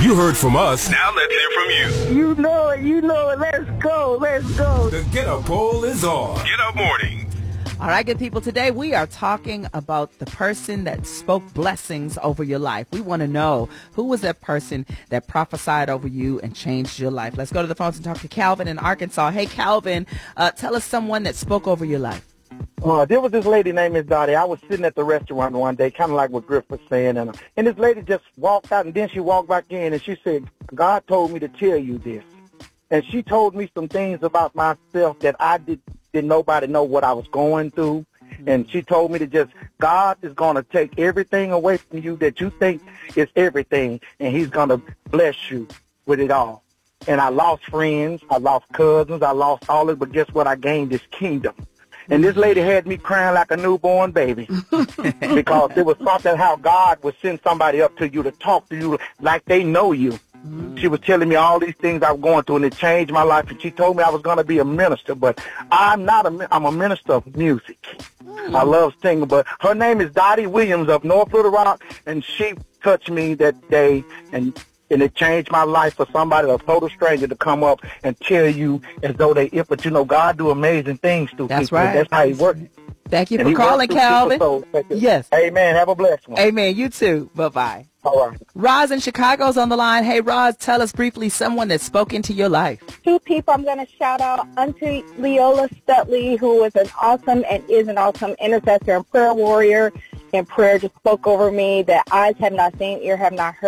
You heard from us. Now let's hear from you. You know it. Let's go. The Get Up poll is on. Get Up Morning. All right, good people. Today we are talking about the person that spoke blessings over your life. We want to know who was that person that prophesied over you and changed your life. Let's go to the phones and talk to Calvin in Arkansas. Hey, Calvin, tell us someone that spoke over your life. There was this lady named Miss Dottie. I was sitting at the restaurant one day, kind of like what Griff was saying, and this lady just walked out, and then she walked back in, and she said, God told me to tell you this. And she told me some things about myself that I didn't nobody know what I was going through. And she told me to just, God is going to take everything away from you that you think is everything, and he's going to bless you with it all. And I lost friends, I lost cousins, I lost all of it, but guess what? I gained this kingdom. And this lady had me crying like a newborn baby because it was something how God would send somebody up to you to talk to you like they know you. She was telling me all these things I was going through, and it changed my life. And she told me I was going to be a minister, but I'm a minister of music. I love singing, but her name is Dottie Williams of North Little Rock, and she touched me that day, and it changed my life for somebody, a total stranger, to come up and tell you as though but God do amazing things through people. That's right. That's how he works. Thank you for calling, Calvin. Yes. Amen. Have a blessed one. Amen. You too. Bye-bye. All right. Roz in Chicago's on the line. Hey, Roz, tell us briefly someone that spoke into your life. Two people I'm going to shout out. Auntie Leola Stutley, who is an awesome intercessor and prayer warrior. And prayer just spoke over me that eyes have not seen, ear have not heard.